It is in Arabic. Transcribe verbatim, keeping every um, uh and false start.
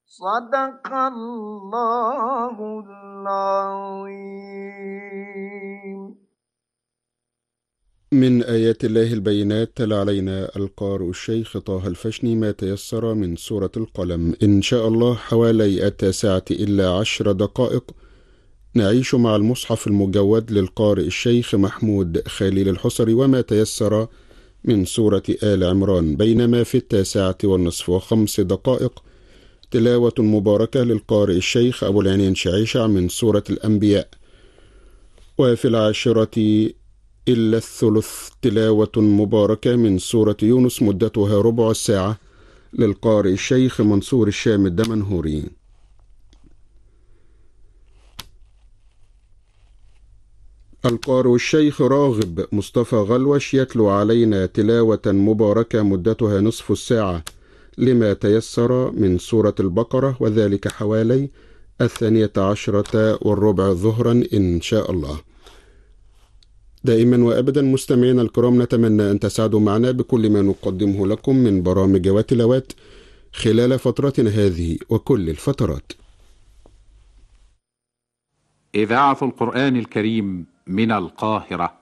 صدق الله العظيم. من آيات الله البينات تلا علينا القارئ الشيخ طه الفشني ما تيسر من سورة القلم. إن شاء الله حوالي التاسعة إلا عشر دقائق نعيش مع المصحف المجود للقارئ الشيخ محمود خليل الحصري وما تيسر من سورة آل عمران، بينما في التاسعة والنصف وخمس دقائق تلاوة مباركة للقارئ الشيخ أبو العينين شعيشع من سورة الأنبياء، وفي العاشرة إلا الثلث تلاوة مباركة من سورة يونس مدتها ربع الساعة للقارئ الشيخ منصور الشام الدمنهوري. القارئ الشيخ راغب مصطفى غلوش يتلو علينا تلاوة مباركة مدتها نصف الساعة لما تيسر من سورة البقرة، وذلك حوالي الثانية عشرة والربع ظهرا إن شاء الله. دائما وأبدا مستمعينا الكرام، نتمنى أن تسعدوا معنا بكل ما نقدمه لكم من برامج وتلاوات خلال فترتنا هذه وكل الفترات. إذاعة القرآن الكريم من القاهرة